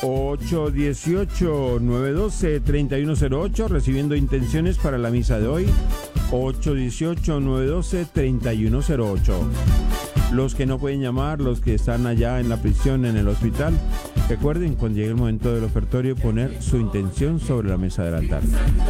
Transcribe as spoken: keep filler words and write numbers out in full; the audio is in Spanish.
ocho uno ocho, nueve uno dos, tres uno cero ocho, recibiendo intenciones para la misa de hoy. ocho uno ocho, nueve uno dos, tres uno cero ocho. Los que no pueden llamar, los que están allá en la prisión, en el hospital, recuerden, cuando llegue el momento del ofertorio, poner su intención sobre la mesa del altar.